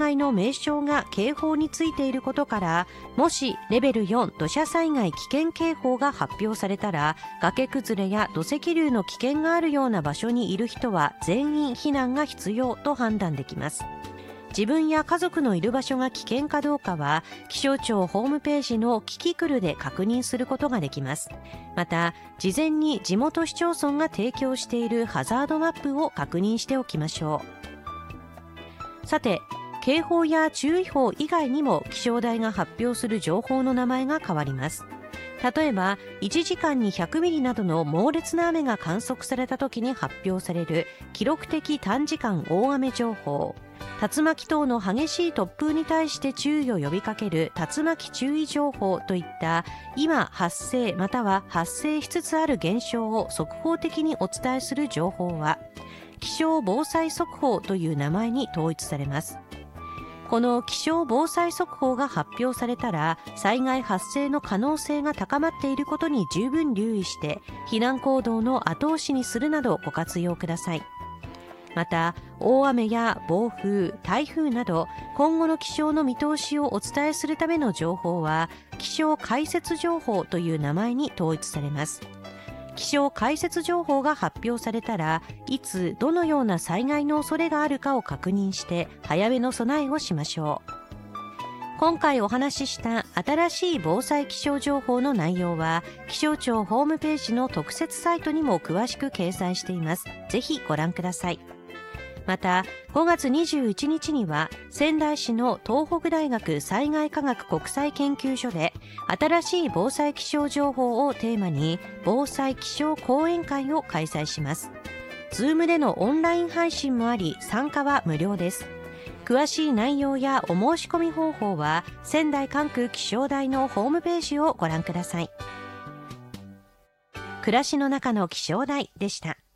害の名称が警報についていることから、もしレベル4土砂災害危険警報が発表されたら、崖崩れや土石流の危険があるような場所にいる人は全員避難が必要と判断できます。自分や家族のいる場所が危険かどうかは、気象庁ホームページのキキクルで確認することができます。また、事前に地元市町村が提供しているハザードマップを確認しておきましょう。さて、警報や注意報以外にも気象台が発表する情報の名前が変わります。例えば、1時間に100ミリなどの猛烈な雨が観測された時に発表される記録的短時間大雨情報、竜巻等の激しい突風に対して注意を呼びかける竜巻注意情報といった今発生または発生しつつある現象を速報的にお伝えする情報は気象防災速報という名前に統一されます。この気象防災速報が発表されたら、災害発生の可能性が高まっていることに十分留意して避難行動の後押しにするなどご活用ください。また、大雨や暴風、台風など今後の気象の見通しをお伝えするための情報は気象解説情報という名前に統一されます。気象解説情報が発表されたら、いつどのような災害の恐れがあるかを確認して早めの備えをしましょう。今回お話しした新しい防災気象情報の内容は気象庁ホームページの特設サイトにも詳しく掲載しています。ぜひご覧ください。また、5月21日には仙台市の東北大学災害科学国際研究所で新しい防災気象情報をテーマに防災気象講演会を開催します。Zoom でのオンライン配信もあり、参加は無料です。詳しい内容やお申し込み方法は仙台管区気象台のホームページをご覧ください。暮らしの中の気象台でした。